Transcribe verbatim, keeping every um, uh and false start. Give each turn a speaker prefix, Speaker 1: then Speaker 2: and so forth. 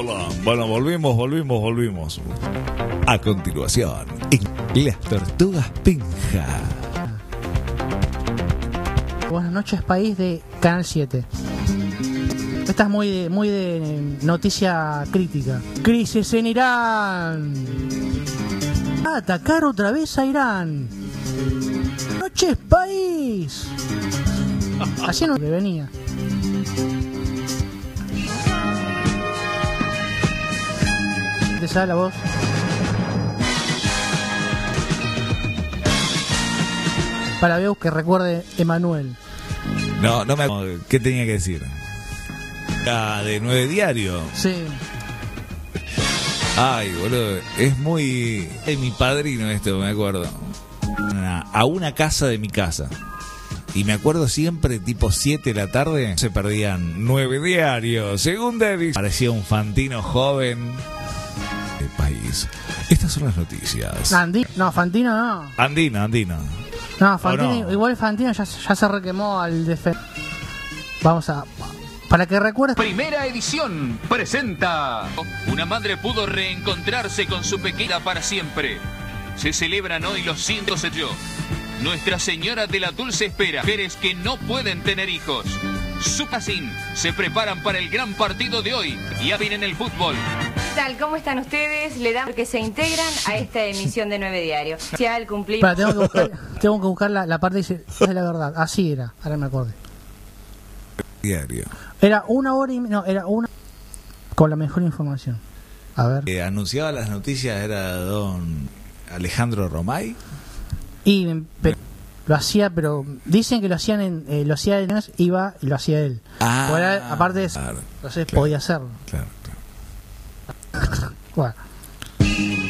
Speaker 1: Hola. Bueno, volvimos, volvimos, volvimos. A continuación, en Las Tortugas Pinja.
Speaker 2: Buenas noches, país de Canal siete. Esta es muy de, muy de noticia crítica. Crisis en Irán. Atacar otra vez a Irán. Noches, país. Así no me venía. ¿Te sale la voz? Para Beus que recuerde Emanuel.
Speaker 1: No, no me acuerdo. ¿Qué tenía que decir? La de Nueve Diario.
Speaker 2: Sí.
Speaker 1: Ay, boludo. Es muy... Es mi padrino esto, me acuerdo. Una- a una casa de mi casa. Y me acuerdo siempre, tipo siete de la tarde, se perdían Nueve Diario, segunda edición. Parecía un Fantino joven. El país. Estas son las noticias.
Speaker 2: Andi no, Fantino no.
Speaker 1: Andino, Andino.
Speaker 2: No, Fantino,
Speaker 1: no?
Speaker 2: igual Fantino ya, ya se requemó al defensor. Vamos a... Para que recuerdes...
Speaker 3: Primera edición presenta. Una madre pudo reencontrarse con su pequeña para siempre. Se celebran hoy los cientos de yo. Nuestra Señora de la Dulce Espera. Mujeres que no pueden tener hijos. Su casín se preparan para el gran partido de hoy. Ya viene el fútbol.
Speaker 4: ¿Qué tal? ¿Cómo están ustedes? Le damos que se integran a esta emisión de Nueve Diario. Especial, cumplimos.
Speaker 2: Para, tengo que buscar, tengo que buscar la, la parte que dice, es la verdad. Así era, ahora me acordé.
Speaker 1: Diario.
Speaker 2: Era una hora y... No, era una... Con la mejor información. A ver.
Speaker 1: Eh, anunciaba las noticias era don Alejandro Romay.
Speaker 2: Y pero, lo hacía, pero dicen que lo hacían en, eh, lo hacía en iba y lo hacía él.
Speaker 1: Ah,
Speaker 2: Bueno, aparte de eso,
Speaker 1: claro,
Speaker 2: entonces
Speaker 1: claro,
Speaker 2: podía hacerlo.
Speaker 1: Claro, claro.
Speaker 2: Bueno.